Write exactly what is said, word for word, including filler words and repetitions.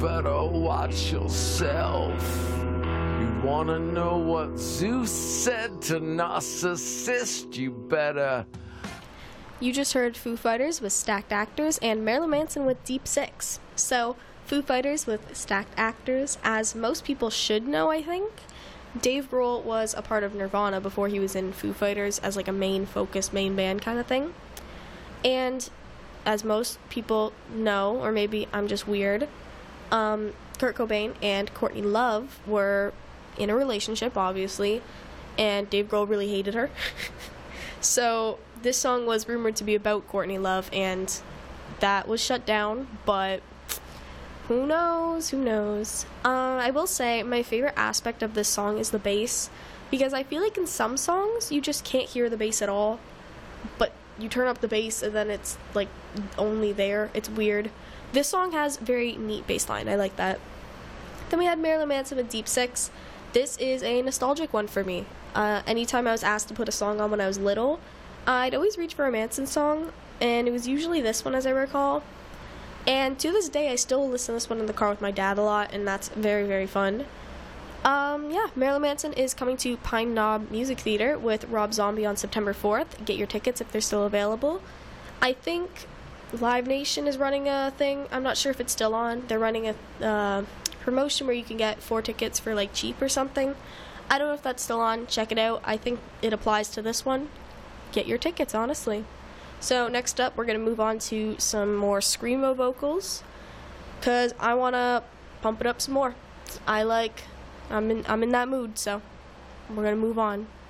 better watch yourself. You wanna know what Zeus said to Narcissist? You better. You just heard Foo Fighters with Stacked Actors and Marilyn Manson with Deep Six. So, Foo Fighters with Stacked Actors, as most people should know, I think, Dave Grohl was a part of Nirvana before he was in Foo Fighters as like a main focus, main band kind of thing. And as most people know, or maybe I'm just weird, um, Kurt Cobain and Courtney Love were in a relationship, obviously, and Dave Grohl really hated her. So this song was rumored to be about Courtney Love, and that was shut down, but who knows, who knows. Uh, I will say my favorite aspect of this song is the bass, because I feel like in some songs you just can't hear the bass at all, but you turn up the bass and then it's like only there. It's weird. This song has very neat bass line. I like that. Then we had Marilyn Manson with Deep Six. This is a nostalgic one for me. Uh, anytime I was asked to put a song on when I was little, I'd always reach for a Manson song, and it was usually this one, as I recall. And to this day, I still listen to this one in the car with my dad a lot, and that's very, very fun. Um, yeah, Marilyn Manson is coming to Pine Knob Music Theater with Rob Zombie on September fourth. Get your tickets if they're still available. I think Live Nation is running a thing. I'm not sure if it's still on. They're running a uh, promotion where you can get four tickets for like cheap or something. I don't know if that's still on. Check it out. I think it applies to this one. Get your tickets, honestly. So next up, we're going to move on to some more screamo vocals, because I want to pump it up some more. I like, I'm in, I'm in that mood, so we're going to move on.